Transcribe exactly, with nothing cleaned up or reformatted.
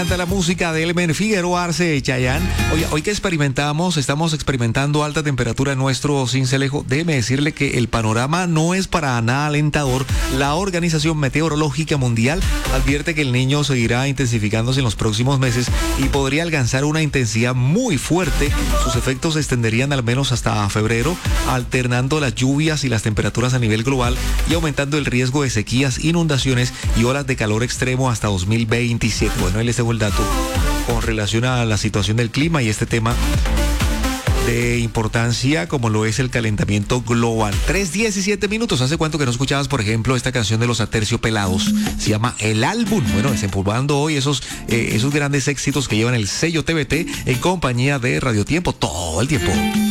La música de Elmer Figueroa Arce Chayanne. Hoy, hoy que experimentamos, estamos experimentando alta temperatura en nuestro Sincelejo. Déjeme decirle que el panorama no es para nada alentador. La Organización Meteorológica Mundial advierte que el Niño seguirá intensificándose en los próximos meses y podría alcanzar una intensidad muy fuerte. Sus efectos se extenderían al menos hasta febrero, alternando las lluvias y las temperaturas a nivel global y aumentando el riesgo de sequías, inundaciones y olas de calor extremo hasta dos mil veintisiete. Bueno, él les dejo el dato con relación a la situación del clima y este tema de importancia como lo es el calentamiento global. tres diecisiete minutos. ¿Hace cuánto que no escuchabas, por ejemplo, esta canción de los Aterciopelados? Se llama El Álbum. Bueno, desempolvando hoy esos, eh, esos grandes éxitos que llevan el sello T V T en compañía de Radio Tiempo todo el tiempo.